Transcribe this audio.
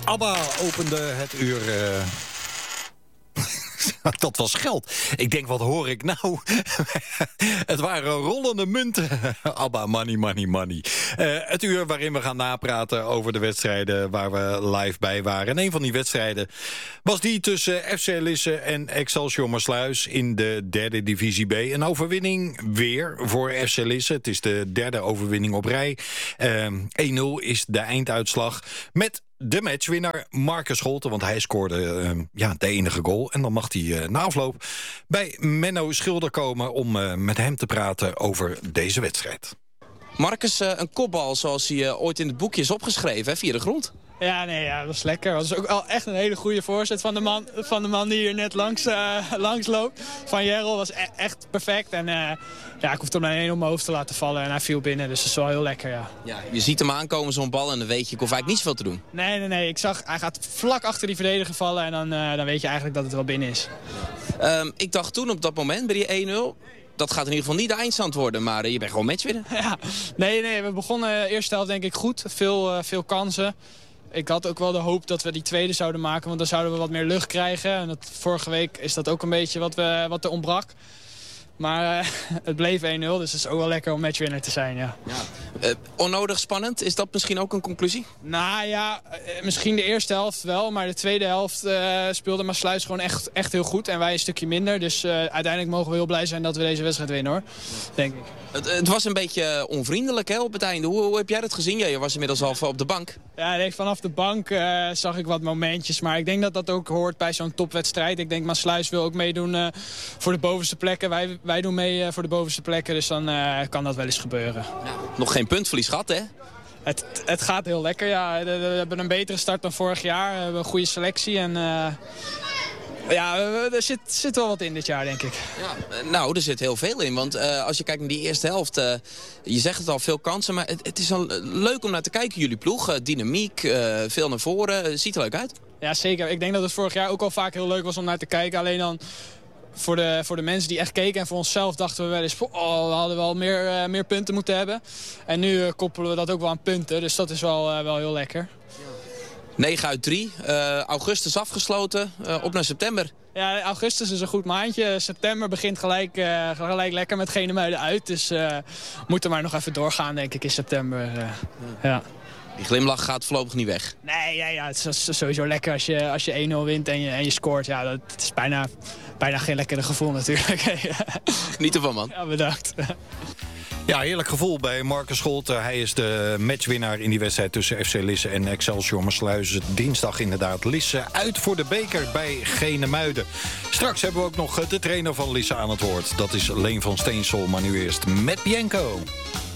ABBA opende het uur... Dat was geld. Ik denk, wat hoor ik nou? Het waren rollende munten. ABBA, money, money, money. Het uur waarin we gaan napraten over de wedstrijden waar we live bij waren. En een van die wedstrijden was die tussen FC Lisse en Excelsior Maassluis in de derde divisie B. Een overwinning weer voor FC Lisse. Het is de derde overwinning op rij. 1-0 is de einduitslag met... de matchwinnaar Marcus Scholten, want hij scoorde de enige goal. En dan mag hij na afloop bij Menno Schilder komen om met hem te praten over deze wedstrijd. Marcus, een kopbal zoals hij ooit in het boekje is opgeschreven, hè, via de grond. Ja, dat was lekker. Dat was ook wel echt een hele goede voorzet van de man die hier net langs loopt. Van Jerrel was echt perfect. En ik hoefde hem alleen op mijn hoofd te laten vallen en hij viel binnen. Dus dat is wel heel lekker, ja. Je ziet hem aankomen, zo'n bal, en dan weet je, ik hoef eigenlijk niet zoveel te doen. Nee. Ik zag, hij gaat vlak achter die verdediger vallen en dan weet je eigenlijk dat het wel binnen is. Ik dacht toen op dat moment bij die 1-0... dat gaat in ieder geval niet de eindstand worden, maar je bent gewoon matchwinner. Ja, nee, we begonnen de eerste helft denk ik goed. Veel kansen. Ik had ook wel de hoop dat we die tweede zouden maken, want dan zouden we wat meer lucht krijgen. En vorige week is dat ook een beetje wat er ontbrak. Maar het bleef 1-0, dus het is ook wel lekker om matchwinner te zijn, ja. Onnodig spannend, is dat misschien ook een conclusie? Nou ja, misschien de eerste helft wel, maar de tweede helft speelde Maassluis gewoon echt heel goed. En wij een stukje minder, dus uiteindelijk mogen we heel blij zijn dat we deze wedstrijd winnen, hoor. Denk ik. Het was een beetje onvriendelijk, hè, op het einde. Hoe heb jij dat gezien? Ja, je was inmiddels al op de bank. Ja, nee, vanaf de bank zag ik wat momentjes. Maar ik denk dat dat ook hoort bij zo'n topwedstrijd. Ik denk Maassluis wil ook meedoen voor de bovenste plekken. Wij doen mee voor de bovenste plekken, dus dan kan dat wel eens gebeuren. Ja, nog geen puntverlies gehad, hè? Het gaat heel lekker, ja. We hebben een betere start dan vorig jaar. We hebben een goede selectie en... er zit wel wat in dit jaar, denk ik. Ja, nou, er zit heel veel in. Want als je kijkt naar die eerste helft... je zegt het al, veel kansen. Maar het is al leuk om naar te kijken, jullie ploeg. Dynamiek, veel naar voren. Ziet er leuk uit. Ja, zeker. Ik denk dat het vorig jaar ook al vaak heel leuk was om naar te kijken. Alleen dan voor de mensen die echt keken en voor onszelf dachten we wel eens... we hadden wel meer punten moeten hebben. En nu koppelen we dat ook wel aan punten. Dus dat is wel heel lekker. 9 uit 3. Augustus afgesloten. Op naar september. Ja, augustus is een goed maandje. September begint gelijk lekker met Genemuiden uit. Dus we moeten maar nog even doorgaan, denk ik, in september. Ja. Die glimlach gaat voorlopig niet weg. Nee, ja, het is sowieso lekker als je 1-0 wint en je scoort. Ja, dat is bijna geen lekkere gevoel natuurlijk. Geniet ervan, man. Ja, bedankt. Ja, heerlijk gevoel bij Marcus Scholten. Hij is de matchwinnaar in die wedstrijd tussen FC Lisse en Excelsior Maassluis. Dinsdag inderdaad. Lisse uit voor de beker bij Genemuiden. Straks hebben we ook nog de trainer van Lisse aan het woord. Dat is Leen van Steensel, maar nu eerst met Bianco.